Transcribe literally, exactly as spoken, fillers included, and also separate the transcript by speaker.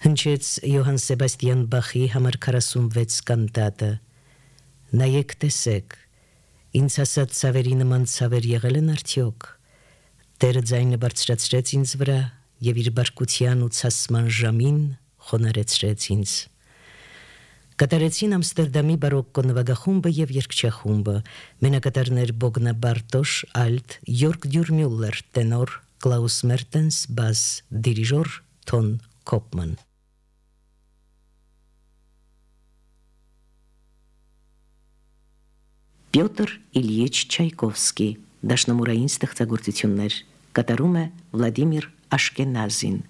Speaker 1: Հնչեց Յոհան Սեբաստիան Բախի համար քառասունվեց կանտատը։ Նայեք տեսեք, ինձ ասած ցավերի նման ցավեր եղել են արդյոք։ Տերը ձայնը բարձրացրեց ինձ վրա եւ իր բարկության ու ցասման ժամին խոնարեցրեց ինձ։ Կատարեցին Ամստերդամի բարոկկո նվագախումբը եւ երգչախումբը, մենակատարներ Բոգնա Բարտոշ, ալտ, Յորգ Դյուրմյուլլեր, տենոր, Կլաուս Մերտենս, բաս, դիրիժոր Թոն Կոպման։ Պյոտր Իլյիչ Չայկովսկի, դաշնամուրային ստեղծագործություններ, կատարում է Վլադիմիր Աշկենազին։